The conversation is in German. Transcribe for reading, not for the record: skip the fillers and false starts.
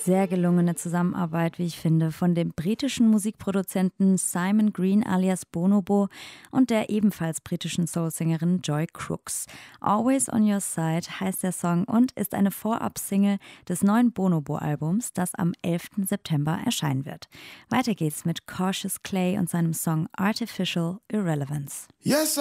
sehr gelungene Zusammenarbeit, wie ich finde, von dem britischen Musikproduzenten Simon Green alias Bonobo und der ebenfalls britischen Soulsängerin Joy Crooks. Always on Your Side heißt der Song und ist eine Vorab-Single des neuen Bonobo-Albums, das am 11. September erscheinen wird. Weiter geht's mit Cautious Clay und seinem Song Artificial Irrelevance. Yes,